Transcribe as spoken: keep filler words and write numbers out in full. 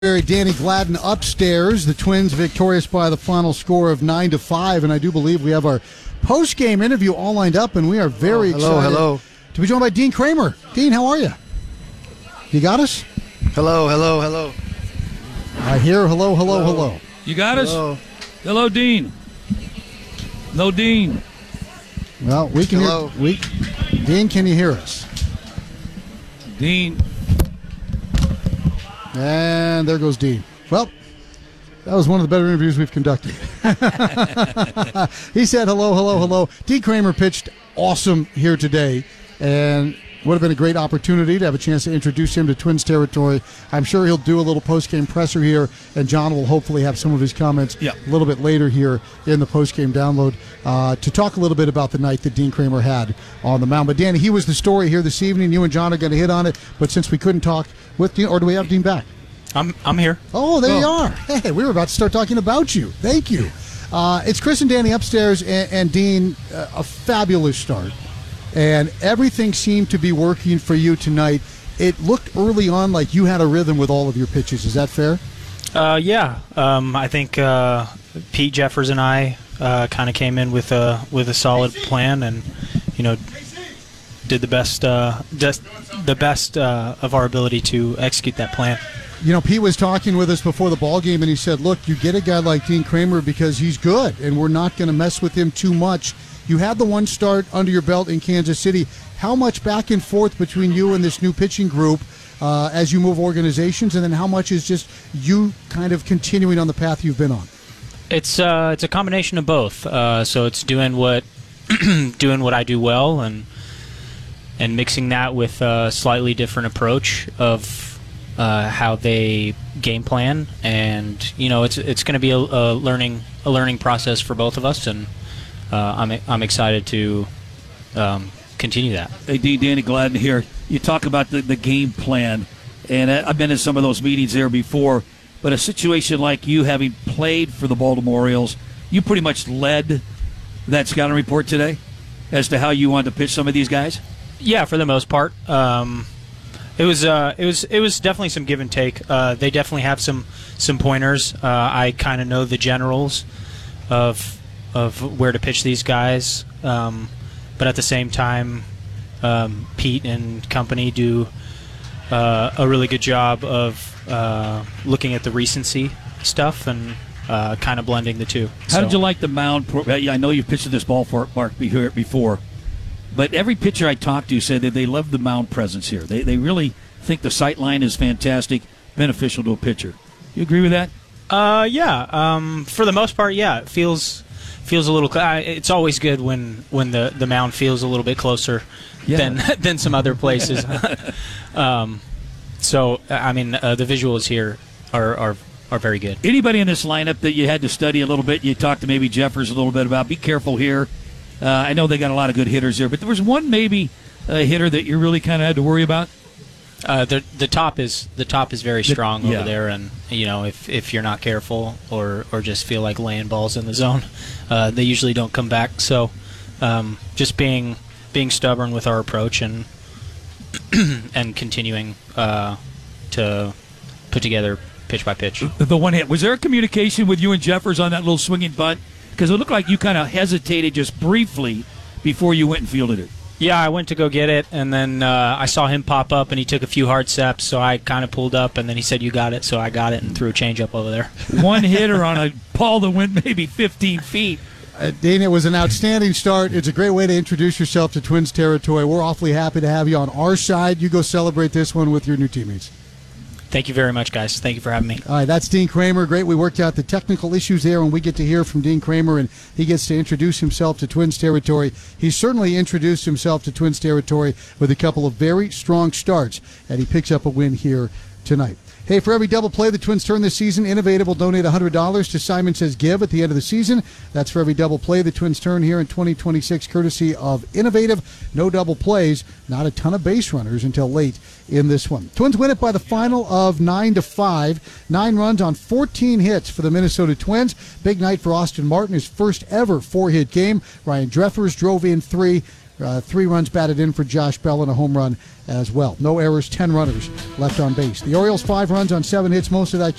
Danny Gladden upstairs. The Twins victorious by the final score of nine to five, and I do believe we have our post-game interview all lined up, and we are very oh, hello, excited hello. to be joined by Dean Kramer. Dean, how are you? You got us? Hello, hello, hello. I hear hello, hello, hello. hello. You got hello. us? Hello, Dean. No, Dean. Well, we can hello. hear. We, Dean, can you hear us? Dean. And there goes Dean. Well, that was one of the better interviews we've conducted. He said hello, hello, hello. Dean Kramer pitched awesome here today, and would have been a great opportunity to have a chance to introduce him to Twins territory. I'm sure he'll do a little post-game presser here, and John will hopefully have some of his comments yeah. a little bit later here in the post-game download uh, to talk a little bit about the night that Dean Kramer had on the mound. But Danny, he was the story here this evening. You and John are going to hit on it, but since we couldn't talk with Dean, or do we have Dean back? I'm I'm here. Oh, there oh. you are. Hey, we were about to start talking about you. Thank you. Uh, it's Chris and Danny upstairs, and, and Dean, uh, a fabulous start. And everything seemed to be working for you tonight. It looked early on like you had a rhythm with all of your pitches. Is that fair? Uh, yeah. Um, I think uh, Pete Jeffers and I uh, kind of came in with a with a solid plan, and you know, did the best uh, just the best uh, of our ability to execute that plan. You know, Pete was talking with us before the ball game, and he said, look, you get a guy like Dean Kramer because he's good, and we're not going to mess with him too much. You had the one start under your belt in Kansas City. How much back and forth between you and this new pitching group uh, as you move organizations, and then how much is just you kind of continuing on the path you've been on? It's uh, it's a combination of both. Uh, so it's doing what doing what I do well, and and mixing that with a slightly different approach of Uh, how they game plan, and you know it's it's going to be a, a learning a learning process for both of us, and uh, I'm I'm excited to um, continue that. Hey, Dean, Danny Gladden here. You talk about the, the game plan, and I've been in some of those meetings there before. But a situation like you having played for the Baltimore Orioles, you pretty much led that scouting report today as to how you wanted to pitch some of these guys. Yeah, for the most part. Um, It was uh, it was it was definitely some give and take. Uh, they definitely have some some pointers. Uh, I kind of know the generals of of where to pitch these guys, um, but at the same time, um, Pete and company do uh, a really good job of uh, looking at the recency stuff and uh, kind of blending the two. How so. did you like the mound? Pro- I know you've pitched this ballpark before. But every pitcher I talked to said that they love the mound presence here. They they really think the sight line is fantastic, beneficial to a pitcher. You agree with that? Uh, yeah. Um, for the most part, yeah. It feels feels a little. It's always good when, when the, the mound feels a little bit closer yeah. than than some other places. um, so I mean, uh, the visuals here are, are are very good. Anybody in this lineup that you had to study a little bit? You talked to maybe Jeffers a little bit about. Be careful here. Uh, I know they got a lot of good hitters there, but there was one maybe uh, hitter that you really kind of had to worry about. Uh, the the top is the top is very strong the, yeah. over there, and you know if, if you're not careful or, or just feel like laying balls in the zone, uh, they usually don't come back. So um, just being being stubborn with our approach and and continuing uh, to put together pitch by pitch. The one hit, was there a communication with you and Jeffers on that little swinging bunt? Because it looked like you kind of hesitated just briefly before you went and fielded it. Yeah, I went to go get it, and then uh, I saw him pop up, and he took a few hard steps, so I kind of pulled up, and then he said, you got it, so I got it and threw a changeup over there. One hitter on a ball that went maybe fifteen feet. Uh, Dana, it was an outstanding start. It's a great way to introduce yourself to Twins territory. We're awfully happy to have you on our side. You go celebrate this one with your new teammates. Thank you very much, guys. Thank you for having me. All right, that's Dean Kramer. Great. We worked out the technical issues there, and we get to hear from Dean Kramer, and he gets to introduce himself to Twins territory. He certainly introduced himself to Twins territory with a couple of very strong starts, and he picks up a win here tonight. Hey, for every double play the Twins turn this season, Innovative will donate one hundred dollars to Simon Says Give at the end of the season. That's for every double play the Twins turn here in twenty twenty-six, courtesy of Innovative. No double plays, not a ton of base runners until late in this one. Twins win it by the final of nine to five. Nine runs on fourteen hits for the Minnesota Twins. Big night for Austin Martin, his first ever four-hit game. Ryan Dreffers drove in three. Uh, three runs batted in for Josh Bell and a home run as well. No errors, ten runners left on base. The Orioles five runs on seven hits, most of that